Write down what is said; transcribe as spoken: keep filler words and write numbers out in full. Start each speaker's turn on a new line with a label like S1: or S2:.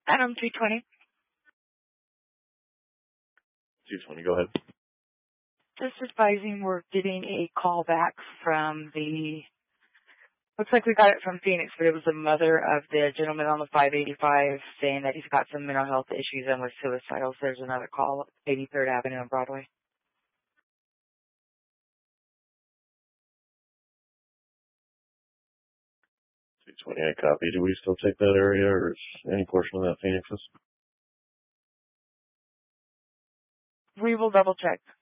S1: Adam, two twenty.
S2: two twenty, go ahead.
S1: Just advising we're getting a call back from the, looks like we got it from Phoenix, but it was the mother of the gentleman on the five eighty-five saying that he's got some mental health issues and was suicidal. So there's another call, eighty-third Avenue and Broadway.
S2: two twenty, I copy. Do we still take that area, or is any portion of that Phoenix's?
S1: We will double check.